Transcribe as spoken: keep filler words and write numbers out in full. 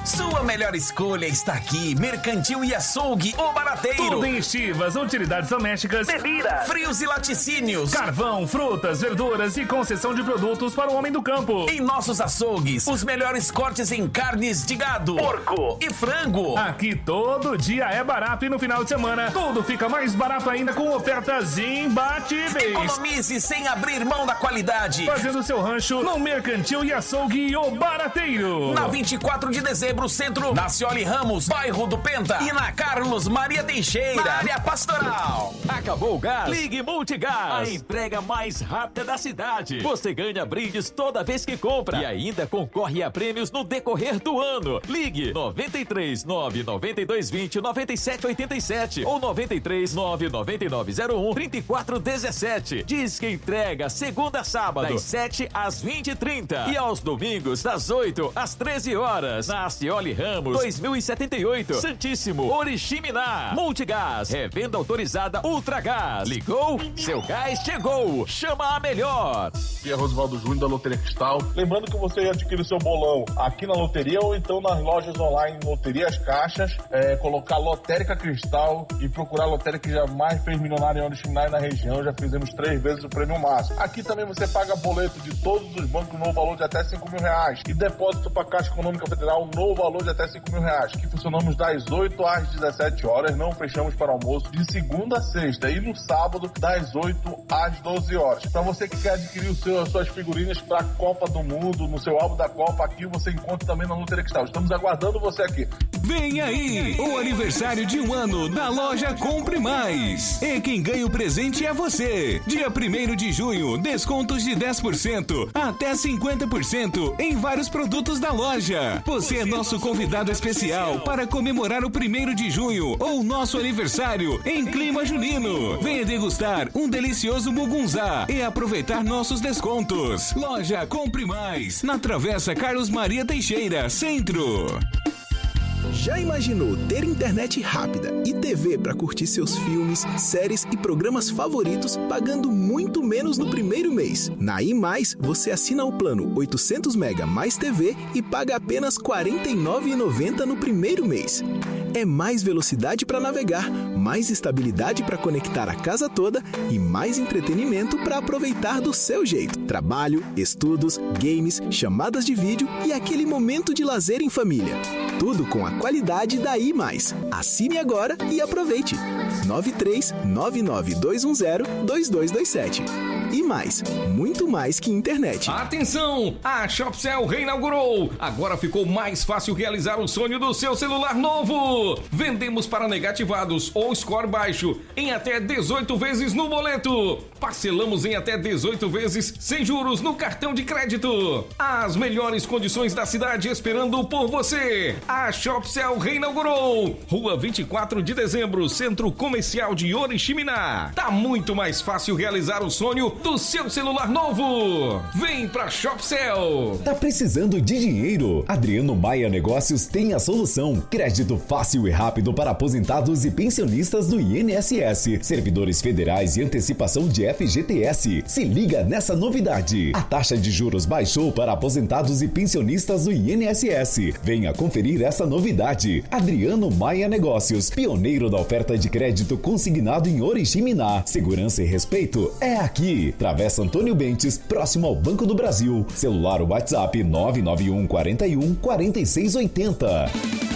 Sua melhor escolha está aqui. Mercantil e Açougue, o Barateiro. Tudo em estivas, utilidades domésticas, bebida, frios e laticínios, carvão, frutas, verduras e concessão de produtos para o homem do campo. Em nossos açougues, os melhores cortes em carnes de gado, porco e frango. Aqui todo dia é barato e no final de semana tudo fica mais barato ainda com ofertas imbatíveis. Economize sem abrir mão da qualidade. Fazendo seu rancho no Mercantil e Açougue, o Barateiro. Na vinte e quatro de dezembro, centro, na Cioli Ramos, bairro do Penta. E na Carlos Maria Teixeira, na área pastoral. Acabou o gás? Ligue Multigás. A entrega mais rápida da cidade. Você ganha brindes toda vez que compra. E ainda concorre a prêmios no decorrer do ano. Ligue noventa e três, nove nove dois dois zero, nove sete oito sete ou noventa e três, nove nove nove zero um, três quatro um sete. Diz que entrega segunda a sábado, das sete às vinte e trinta. E aos domingos, das oito às treze horas. Na Cioli Ramos, dois mil e setenta e oito. Santíssimo, Oriximiná. Multigás, revenda autorizada Ultragás. Ligou? Seu gás chegou. Chama a melhor. Aqui é Rosvaldo Júnior da Loteria Cristal. Lembrando que você adquire o seu bolão aqui na loteria ou então nas lojas online Loterias Caixas, é, colocar Lotérica Cristal e procurar a lotérica que jamais fez milionário em Oriximiná e na região. Já fizemos três vezes o prêmio máximo. Aqui também você paga boleto de todos os bancos no valor de até cinco mil reais e depósito para a Caixa Econômica Federal no valor de até cinco mil reais. Aqui funcionamos das oito às dezessete horas, não fechamos para almoço de segunda a sexta e no sábado das oito às doze horas. Para você que quer adquirir o seu, as suas figurinhas para a Copa do Mundo, no seu álbum da Copa, aqui você encontra também na Loteria Cristal. Estamos aguardando você aqui. Vem aí o aniversário de um ano da loja Compre Mais. E quem ganha o presente é você. Dia primeiro de junho, descontos de dez por cento até cinquenta por cento em vários produtos da loja. Você é nosso convidado especial para comemorar o primeiro de junho ou nosso aniversário em clima junino. Venha degustar um delicioso mugunzá e aproveitar nossos descontos. Loja Compre Mais, na Travessa Carlos Maria Teixeira, Centro. Já imaginou ter internet rápida e T V para curtir seus filmes, séries e programas favoritos pagando muito menos no primeiro mês? Na I Mais, você assina o plano oitocentos mega mais T V e paga apenas quarenta e nove reais e noventa centavos no primeiro mês. É mais velocidade para navegar, mais estabilidade para conectar a casa toda e mais entretenimento para aproveitar do seu jeito. Trabalho, estudos, games, chamadas de vídeo e aquele momento de lazer em família. Tudo com a qualidade da I Mais. Assine agora e aproveite. nove três nove nove dois um zero dois dois dois sete. E mais, muito mais que internet. Atenção! A Shopcell reinaugurou! Agora ficou mais fácil realizar o sonho do seu celular novo! Vendemos para negativados ou score baixo em até dezoito vezes no boleto. Parcelamos em até dezoito vezes sem juros no cartão de crédito. As melhores condições da cidade esperando por você. A Shopcell reinaugurou. Rua vinte e quatro de dezembro, Centro Comercial de Oriximiná. Tá muito mais fácil realizar o sonho do seu celular novo. Vem pra Shopcell. Tá precisando de dinheiro? Adriano Maia Negócios tem a solução. Crédito fácil e rápido para aposentados e pensionistas do I N S S, servidores federais e antecipação de F G T S. Se liga nessa novidade. A taxa de juros baixou para aposentados e pensionistas do I N S S. Venha conferir essa novidade. Adriano Maia Negócios, pioneiro da oferta de crédito consignado em Oriximiná. Segurança e respeito é aqui. Travessa Antônio Bentes, próximo ao Banco do Brasil. Celular ou WhatsApp nove nove um quatro um, quatro seis oito zero.